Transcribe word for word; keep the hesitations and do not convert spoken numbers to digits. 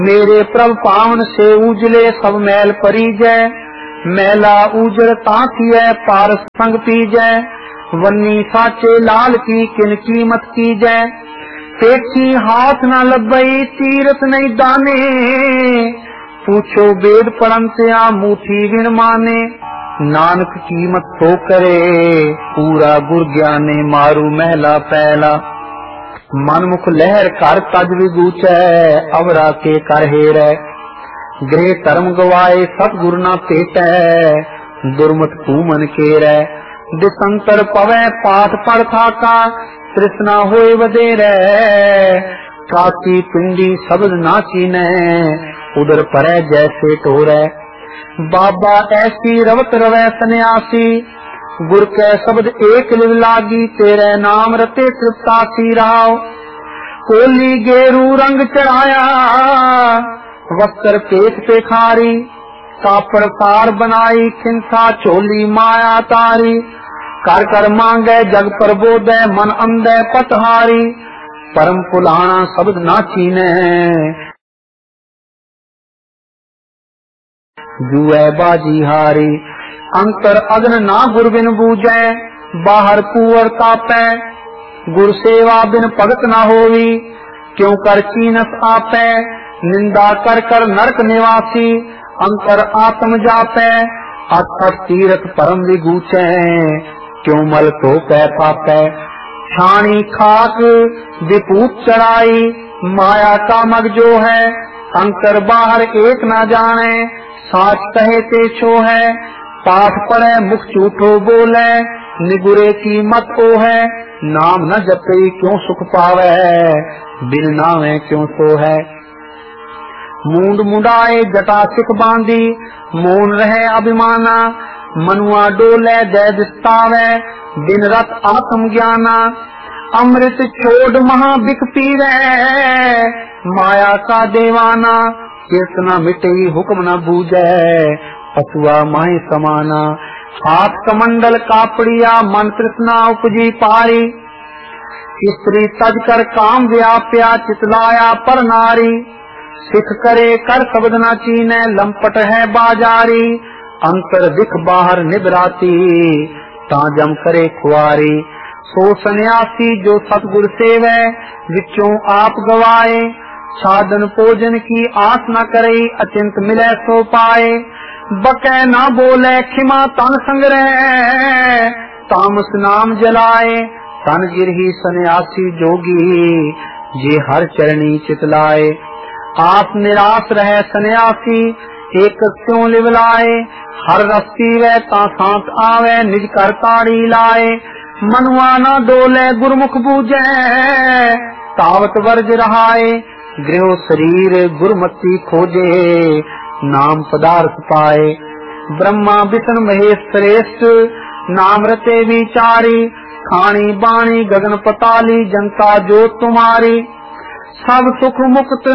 मेरे प्रभ पावन से उजले सब मैल परी जय, मैला उजर ताकिय पारस संग पी जय। वन्नी साचे लाल की किन कीमत की जय, पेटी हाथ न लबई तीरथ नहीं दाने। पूछो वेद पढ़न से आ मुठी विण माने, नानक कीमत तो करे पूरा गुर ज्ञाने। मारू महला पहला मनमुख लहर कर तज विगूचै, अवरा के कर हेरै। गृह धर्म गवाए सतगुरु ना पेटै, दुर्मत कूमन केरै। दिसंतर पवै पाठ पढ़ थाका, तृष्णा होए वधेरै। काशी पिंडी शब्द ना चीनै, उदर परै जैसे टोरै। बाबा ऐसी रवत रवै सन्यासी, गुर कै शब्द एक लिव लागी। तेरे नाम रते तृप्तासी राव, कोली गेरू रंग चढ़ाया, वस्त्र पेट पे खारी। कापड़ सार बनाई खिंसा चोली माया तारी। कर कर मांगे जग प्रबोधै, मन अंधे पटहारी। परम पुलाना शब्द ना चीने, जुए बाजी हारी। अंतर अग्न ना गुर बिन बूझै, बाहर कुंवर तापै। गुर सेवा बिन भगत ना होवी, क्यों कर चीनस आपै। निंदा कर कर नरक निवासी, अंतर आत्म जापै। अठ अठ तीरथ परम विगूचै, क्यों मल तो पै पापै। छाणी खाक विपूत चढ़ाई, माया का मग जो है। अंतर बाहर एक ना जाने, साच कहे ते छो है। पाठ पढ़े मुख झूठो बोले, निगुरे की मत ओ है। नाम न जपे क्यों सुख पावे, बिन नावे क्यों सो है। मूंड मुंडाए जटा सिख बांधी, मौन रहे अभिमाना। मनुआ डोले दे दिस्तावे, दिन रात आत्म ज्ञाना। अमृत छोड़ महा बिक पीवे, माया का देवाना। कीर्तना मिटे हुक्म न बूझे, पशुआ माही समाना। हाथ कमंडल कापड़िया, मन तृष्णा उपजी पारी। स्त्री तज कर काम व्याप्या, चितलाया पर नारी। सिख करे कर शब्द न चीने, लंपट है बाजारी। अंतर दिख बाहर निबराती, ताजम करे खुआरी। सो सन्यासी जो सतगुर सेवै, विचों आप गवाए। साधन भोजन की आस न करे, अचिंत मिले सो पाए। बकै ना बोले खिमा तन संग्रह, तामस नाम जलाए। तन गिरही सन्यासी जोगी, जे हर चरणी चितलाए। आप निराश रहे सन्यासी, एक स्यों लिवलाए। हर रस पीवे ता सांस आवे, निज कर ताड़ी लाए। मनुआ ना डोले गुरमुख बूझे, तावत वर्ज रहाए। गृह शरीर गुरमति खोजे, नाम पदार्थ पाए। ब्रह्मा विष्णु महेश श्रेष्ठ, नाम रते विचारी। खानी बाणी गगन पताली, जनता जो तुम्हारी। सब सुख मुक्त